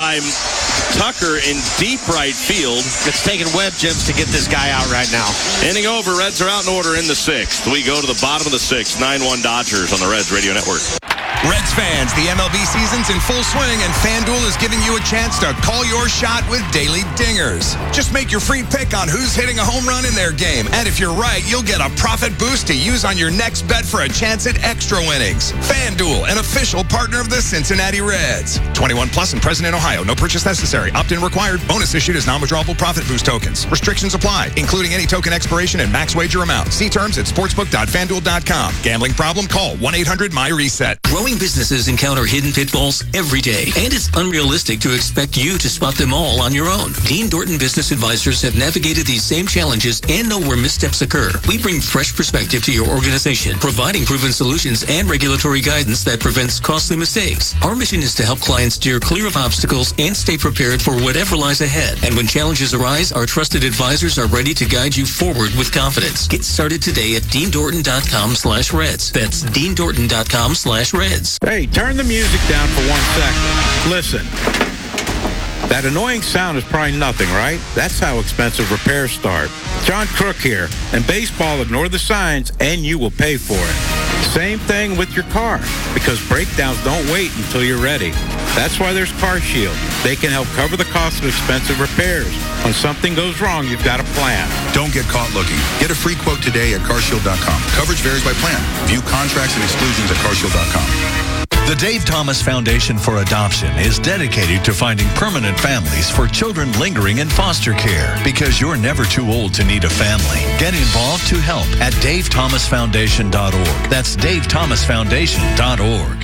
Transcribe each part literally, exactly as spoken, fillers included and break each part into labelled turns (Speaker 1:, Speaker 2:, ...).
Speaker 1: by Tucker in deep right field.
Speaker 2: It's taking web gems to get this guy out right now.
Speaker 1: Inning over. Reds are out in order in the sixth. We go to the bottom of the sixth. nine one Dodgers on the Reds Radio Network.
Speaker 3: Reds fans, the M L B season's in full swing, and FanDuel is giving you a chance to call your shot with daily dingers. Just make your free pick on who's hitting a home run in their game. And if you're right, you'll get a profit boost to use on your next bet for a chance at extra winnings. FanDuel, an official partner of the Cincinnati Reds. twenty-one plus and present in Ohio. No purchase necessary. Opt-in required. Bonus issued as non-withdrawable profit boost tokens. Restrictions apply, including any token expiration and max wager amount. See terms at sportsbook dot fan duel dot com. Gambling problem? Call one eight hundred my reset.
Speaker 4: Growing businesses encounter hidden pitfalls every day, and it's unrealistic to expect you to spot them all on your own. Dean Dorton Business Advisors have navigated these same challenges and know where missteps occur. We bring fresh perspective to your organization, providing proven solutions and regulatory guidance that prevents costly mistakes. Our mission is to help clients steer clear of obstacles and stay prepared for whatever lies ahead. And when challenges arise, our trusted advisors are ready to guide you forward with confidence. Get started today at dean dorton dot com slash reds. That's dean dorton dot com slash reds.
Speaker 5: Hey, turn the music down for one second. Listen. That annoying sound is probably nothing, right? That's how expensive repairs start. John Crook here. And baseball, ignore the signs, and you will pay for it. Same thing with your car, because breakdowns don't wait until you're ready. That's why there's CarShield. They can help cover the cost of expensive repairs. When something goes wrong, you've got a plan.
Speaker 6: Don't get caught looking. Get a free quote today at car shield dot com. Coverage varies by plan. View contracts and exclusions at car shield dot com.
Speaker 7: The Dave Thomas Foundation for Adoption is dedicated to finding permanent families for children lingering in foster care, because you're never too old to need a family. Get involved to help at dave thomas foundation dot org. That's dave thomas foundation dot org.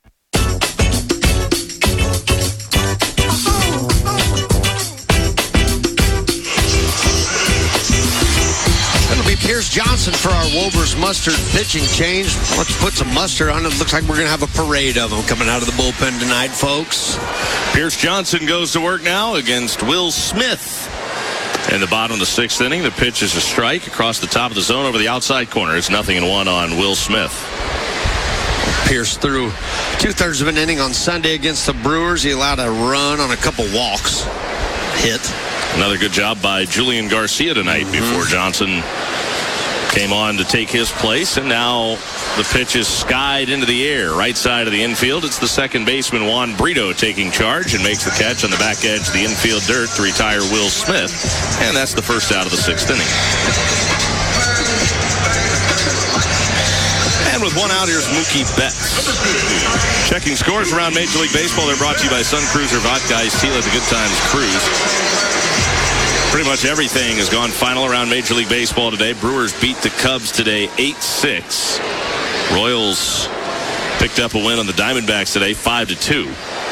Speaker 2: Pierce Johnson for our Wolvers mustard pitching change. Let's put some mustard on it. Looks like we're going to have a parade of them coming out of the bullpen tonight, folks.
Speaker 1: Pierce Johnson goes to work now against Will Smith. In the bottom of the sixth inning, the pitch is a strike across the top of the zone over the outside corner. It's nothing in one on Will Smith.
Speaker 2: Pierce threw two-thirds of an inning on Sunday against the Brewers. He allowed a run on a couple walks. Hit.
Speaker 1: Another good job by Julian Garcia tonight mm-hmm. before Johnson came on to take his place, and now the pitch is skied into the air, right side of the infield. It's the second baseman, Juan Brito, taking charge and makes the catch on the back edge of the infield dirt to retire Will Smith, and that's the first out of the sixth inning. And with one out, here's Mookie Betts. Checking scores around Major League Baseball. They're brought to you by Sun Cruiser Vodka Iced Tea. Let the good times cruise. Pretty much everything has gone final around Major League Baseball today. Brewers beat the Cubs today eight six. Royals picked up a win on the Diamondbacks today five to two.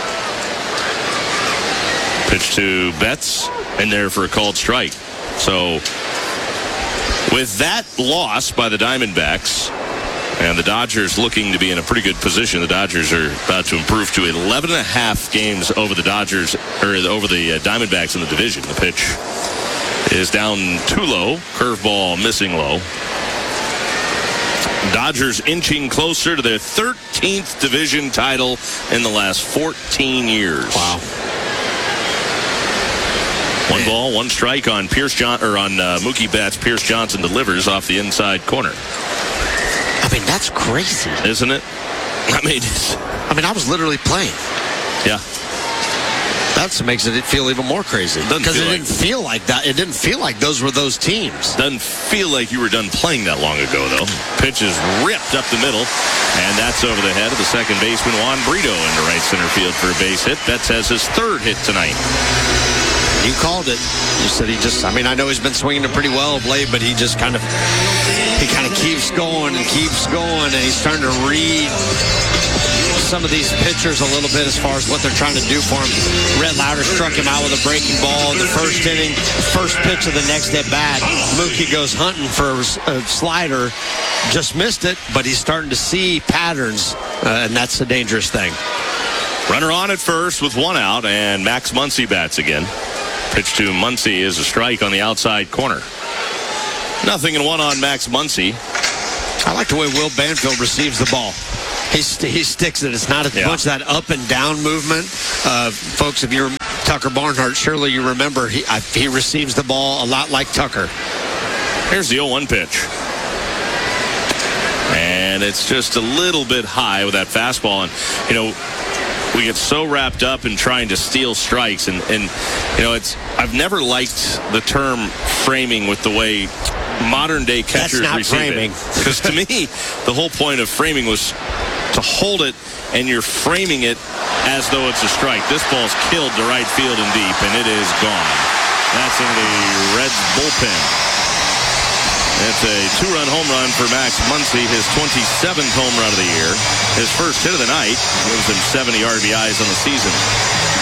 Speaker 1: Pitch to Betts, in there for a called strike. So with that loss by the Diamondbacks, and the Dodgers looking to be in a pretty good position. The Dodgers are about to improve to eleven and a half games over the Dodgers, or over the uh, Diamondbacks in the division. The pitch is down too low. Curveball missing low. Dodgers inching closer to their thirteenth division title in the last fourteen years.
Speaker 2: Wow.
Speaker 1: One ball, one strike on Pierce John or on uh, Mookie Betts. Pierce Johnson delivers off the inside corner.
Speaker 2: I mean, that's crazy,
Speaker 1: isn't it? I mean, it's,
Speaker 2: I mean, I was literally playing.
Speaker 1: Yeah.
Speaker 2: That makes it feel even more crazy. Because it
Speaker 1: like,
Speaker 2: didn't feel like that. It didn't feel like those were those teams.
Speaker 1: Doesn't feel like you were done playing that long ago, though. Pitch is ripped up the middle, and that's over the head of the second baseman, Juan Brito, into right center field for a base hit. Betts has his third hit tonight.
Speaker 2: You called it. You said he just, I mean, I know he's been swinging it pretty well of late, but he just kind of, he kind of keeps going and keeps going, and he's starting to read some of these pitchers a little bit as far as what they're trying to do for him. Rhett Lauder struck him out with a breaking ball in the first inning. First pitch of the next at bat, Mookie goes hunting for a slider, just missed it, but he's starting to see patterns, uh, and that's a dangerous thing.
Speaker 1: Runner on at first with one out, and Max Muncy bats again. Pitch to Muncy is a strike on the outside corner. Nothing in one on Max Muncy.
Speaker 2: I like the way Will Banfield receives the ball. He, st- he sticks it. It's not a yeah. bunch of that up and down movement. Uh, folks, if you Tucker Barnhart. Surely you remember he I, he receives the ball a lot like Tucker.
Speaker 1: Here's the oh one pitch. And it's just a little bit high with that fastball. And, you know, we get so wrapped up in trying to steal strikes. And, and you know, it's I've never liked the term framing with the way modern-day catchers
Speaker 2: That's not
Speaker 1: receive
Speaker 2: framing.
Speaker 1: it. Because to me, the whole point of framing was to hold it, and you're framing it as though it's a strike. This ball's killed to right field and deep, and it is gone. That's in the Reds bullpen. It's a two-run home run for Max Muncy, his twenty-seventh home run of the year. His first hit of the night gives him seventy R B Is on the season.